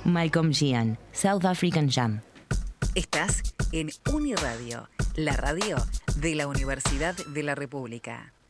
Malcolm Gian, South African Jam. Estás en Uniradio, la radio de la Universidad de la República.